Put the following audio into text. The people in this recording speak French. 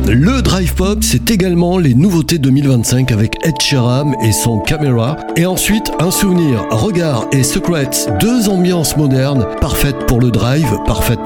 Le Drive Pop, c'est également les nouveautés 2025 avec Ed Sheeran et son Camera. Et ensuite, un souvenir, Regard et Secrets, deux ambiances modernes, parfaites pour le drive, parfaites